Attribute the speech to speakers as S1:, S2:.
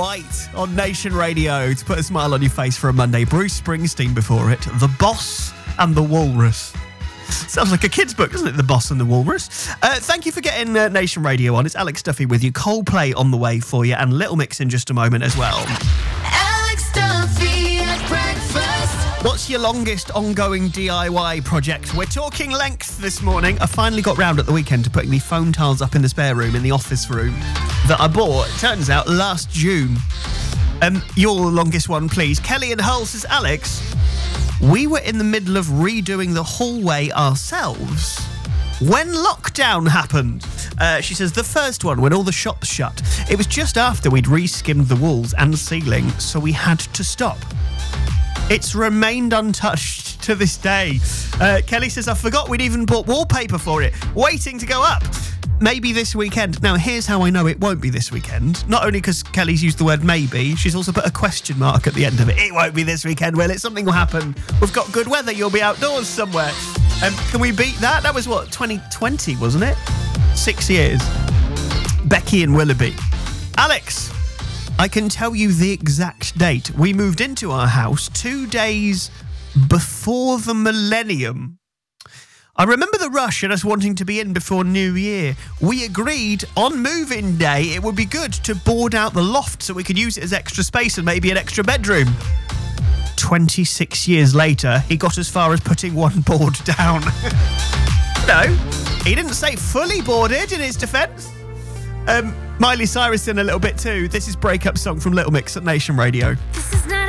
S1: White on Nation Radio to put a smile on your face for a Monday. Bruce Springsteen before it. The Boss and the Walrus. Sounds like a kid's book, doesn't it? The Boss and the Walrus. Thank you for getting Nation Radio on. It's Alex Duffy with you. Coldplay on the way for you, and Little Mix in just a moment as well.
S2: Alex Duffy at breakfast.
S1: What's your longest ongoing DIY project? We're talking length this morning. I finally got round at the weekend to putting the foam tiles up in the spare room, in the office room, that I bought, it turns out, last June. Your longest one, please. Kelly and Hull says, Alex, we were in the middle of redoing the hallway ourselves when lockdown happened. She says, the first one, when all the shops shut. It was just after we'd re-skimmed the walls and ceiling, so we had to stop. It's remained untouched to this day. Kelly says, I forgot we'd even bought wallpaper for it, waiting to go up. Maybe this weekend. Now, here's how I know it won't be this weekend. Not only because Kelly's used the word maybe, she's also put a question mark at the end of it. It won't be this weekend, will it? Something will happen. We've got good weather. You'll be outdoors somewhere. Can we beat that? That was, 2020, wasn't it? 6 years. Becky and Willoughby. Alex, I can tell you the exact date. We moved into our house 2 days before the millennium. I remember the rush and us wanting to be in before New Year. We agreed on move-in day it would be good to board out the loft so we could use it as extra space and maybe an extra bedroom. 26 years later, he got as far as putting one board down. No, he didn't say fully boarded in his defence. Miley Cyrus in a little bit too. This is Breakup Song from Little Mix at Nation Radio.
S2: This is